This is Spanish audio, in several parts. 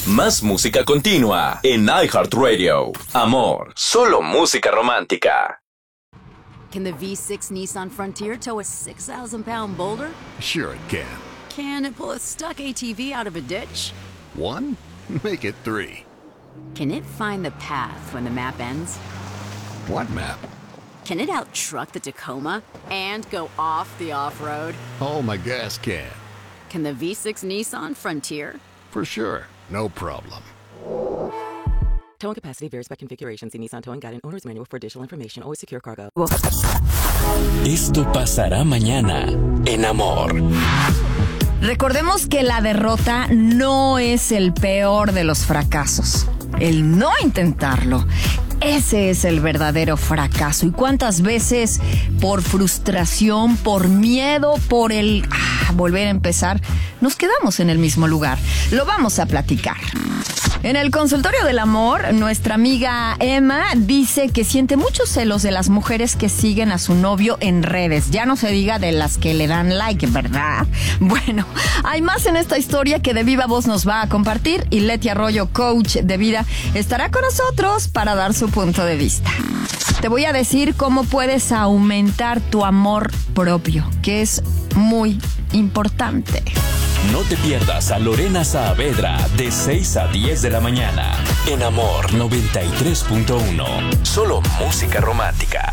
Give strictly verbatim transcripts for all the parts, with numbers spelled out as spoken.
Más música continua en iHeartRadio. Amor, solo música romántica. Can the V six Nissan Frontier tow a six thousand pound boulder? Sure it can. Can it pull a stuck A T V out of a ditch? One? Make it three. Can it find the path when the map ends? What map? Can it out-truck the Tacoma and go off the off-road? Oh, my gas can. Can the V six Nissan Frontier? For sure. No problem. Towing capacity varies by configuration. See Nissan Towing Guide and Owner's Manual for additional information. Always secure cargo. Esto pasará mañana en Amor. Recordemos que la derrota no es el peor de los fracasos. El no intentarlo, ese es el verdadero fracaso. ¿Y cuántas veces por frustración, por miedo, por el ah, volver a empezar, nos quedamos en el mismo lugar? Lo vamos a platicar. En el consultorio del amor, nuestra amiga Emma dice que siente muchos celos de las mujeres que siguen a su novio en redes. Ya no se diga de las que le dan like, ¿verdad? Bueno, hay más en esta historia que de viva voz nos va a compartir y Leti Arroyo, coach de vida, estará con nosotros para dar su punto de vista. Te voy a decir cómo puedes aumentar tu amor propio, que es muy importante. No te pierdas a Lorena Saavedra de seis a diez de la mañana en Amor noventa y tres punto uno. Solo música romántica.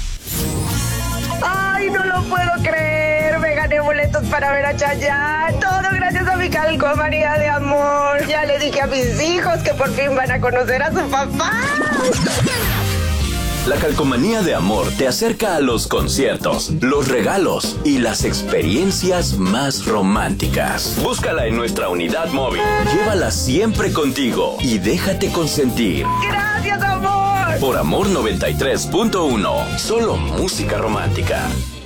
¡Ay, no lo puedo creer! Me gané boletos para ver a Chayanne. Todo gracias a mi calcomanía de amor. Ya le dije a mis hijos que por fin van a conocer a su papá. La calcomanía de Amor te acerca a los conciertos, los regalos y las experiencias más románticas. Búscala en nuestra unidad móvil. Llévala siempre contigo y déjate consentir. ¡Gracias, amor! Por Amor noventa y tres punto uno. Solo música romántica.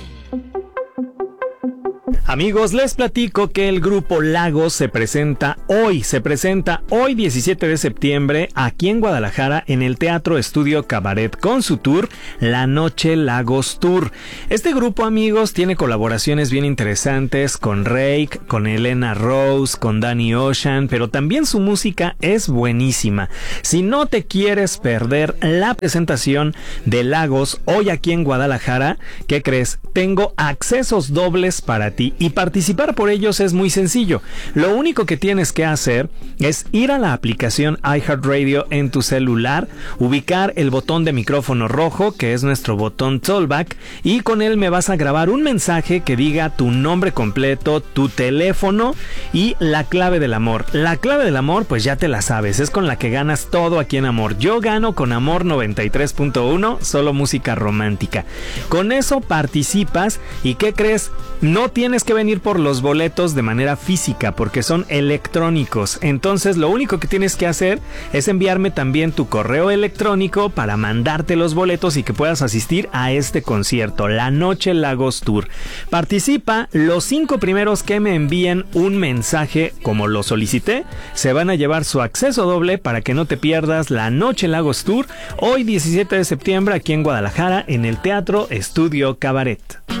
Amigos, les platico que el grupo Lagos se presenta hoy, se presenta hoy diecisiete de septiembre aquí en Guadalajara en el Teatro Estudio Cabaret con su tour La Noche Lagos Tour. Este grupo, amigos, tiene colaboraciones bien interesantes con Rake, con Elena Rose, con Danny Ocean, pero también su música es buenísima. Si no te quieres perder la presentación de Lagos hoy aquí en Guadalajara, ¿qué crees? Tengo accesos dobles para ti. Y participar por ellos es muy sencillo. Lo único que tienes que hacer es ir a la aplicación iHeartRadio en tu celular, ubicar el botón de micrófono rojo, que es nuestro botón Tollback, y con él me vas a grabar un mensaje que diga tu nombre completo, tu teléfono y la clave del amor. La clave del amor, pues ya te la sabes, es con la que ganas todo aquí en Amor. Yo gano con Amor noventa y tres punto uno, solo música romántica. Con eso participas y ¿qué crees? No tienes que venir por los boletos de manera física porque son electrónicos. Entonces lo único que tienes que hacer es enviarme también tu correo electrónico para mandarte los boletos y que puedas asistir a este concierto, La Noche Lagos Tour. Participa, los cinco primeros que me envíen un mensaje como lo solicité se van a llevar su acceso doble para que no te pierdas La Noche Lagos Tour hoy diecisiete de septiembre aquí en Guadalajara en el Teatro Estudio Cabaret.